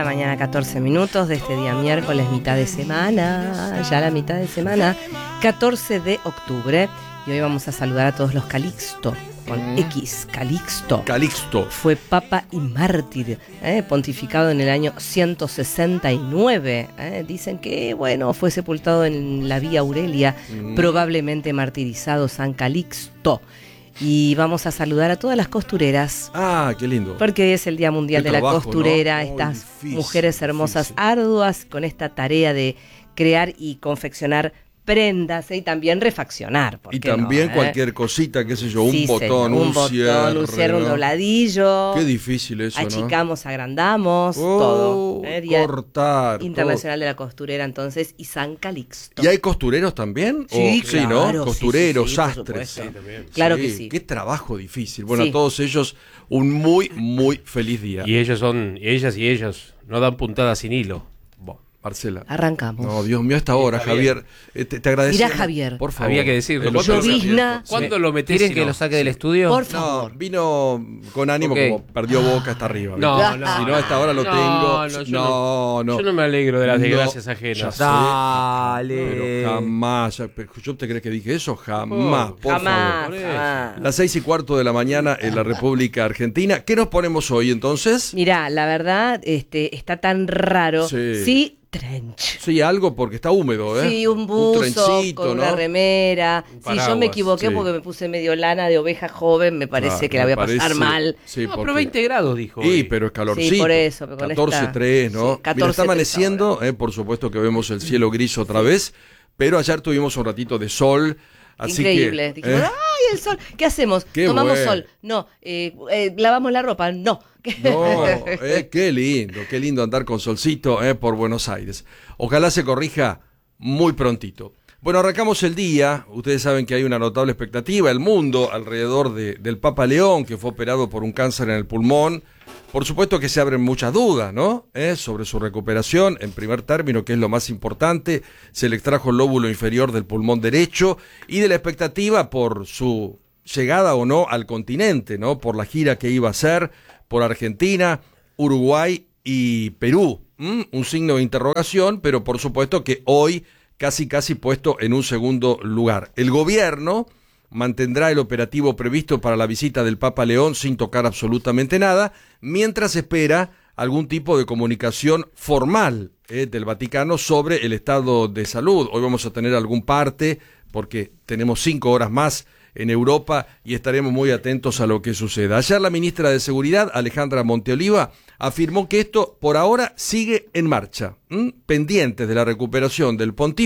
mañana, 14 minutos de este día miércoles, mitad de semana, ya la mitad de semana, 14 de octubre. Y hoy vamos a saludar a todos los Calixto, con X, Calixto. Calixto. Fue papa y mártir, pontificado en el año 169. Dicen que, bueno, fue sepultado en la Vía Aurelia, probablemente martirizado San Calixto. Y vamos a saludar a todas las costureras. Ah, qué lindo. Porque hoy es el Día Mundial de la Costurera, ¿no? Estas difícil, mujeres hermosas, difícil. arduas, con esta tarea de crear y confeccionar prendas y también refaccionar. Y también cualquier cosita, qué sé yo, un botón, un cierre, un ¿no? dobladillo. Qué difícil eso, achicamos, agrandamos, todo. Día cortar. Internacional de la Costurera, entonces, y San Calixto. ¿Y hay costureros también? Sí, sí, ¿no? Costureros, sí, sastres. sí, claro que sí. Qué trabajo difícil. Bueno, Sí. a todos ellos, un muy, muy feliz día. Y ellos y ellos no dan puntadas sin hilo. Marcela. Arrancamos. No, Dios mío, hasta ahora, Javier. Te agradezco. Mirá, Javier. Por favor. Había que decirlo. Llovizna. ¿Cuándo lo metés? ¿Quieren que lo saque del estudio? Por No, favor. vino con ánimo, Ok. como perdió Boca hasta arriba. No, ¿viste? no. Si no, a esta hora lo tengo. Yo no me alegro de las desgracias Ya ajenas. sé. Dale. Pero jamás. ¿Yo te crees que dije eso? Jamás, por favor. Jamás. Las 6:15 de la mañana en la República Argentina. ¿Qué nos ponemos hoy entonces? Mirá, la verdad, está tan raro. Sí. Sí, trench. Sí, algo porque está húmedo, ¿eh? Sí, un buzo, trencito, con ¿no? una remera. Sí, yo paraguas, me equivoqué sí. porque me puse medio lana de oveja joven. Me parece Claro, que la voy a pasar parece- mal. Sí, No, porque- pero 20 grados, dijo. Sí, hoy. pero es calorcito. Sí, por eso, pero con 14:03, ¿no? sí, 14 Mira, está ahora. amaneciendo, por supuesto que vemos el cielo gris otra vez, pero ayer tuvimos un ratito de sol, así Increíble. que... Dijimos, ¡ay, el sol! ¿Qué hacemos? Qué ¿Tomamos bueno. sol? No. ¿Lavamos la ropa? No. No, qué lindo andar con solcito por Buenos Aires. Ojalá se corrija muy prontito. Bueno, arrancamos el día. Ustedes saben que hay una notable expectativa, el mundo alrededor del Papa León, que fue operado por un cáncer en el pulmón. Por supuesto que se abren muchas dudas, ¿no? Sobre su recuperación. En primer término, que es lo más importante, se le extrajo el lóbulo inferior del pulmón derecho, y de la expectativa por su llegada o no al continente, ¿no? Por la gira que iba a hacer por Argentina, Uruguay y Perú. Un signo de interrogación, pero por supuesto que hoy casi puesto en un segundo lugar. El gobierno mantendrá el operativo previsto para la visita del Papa León sin tocar absolutamente nada, mientras espera algún tipo de comunicación formal del Vaticano sobre el estado de salud. Hoy vamos a tener algún parte, porque tenemos 5 horas más en Europa y estaremos muy atentos a lo que suceda. Ayer la ministra de Seguridad, Alejandra Monteoliva, afirmó que esto por ahora sigue en marcha, pendientes de la recuperación del pontífice.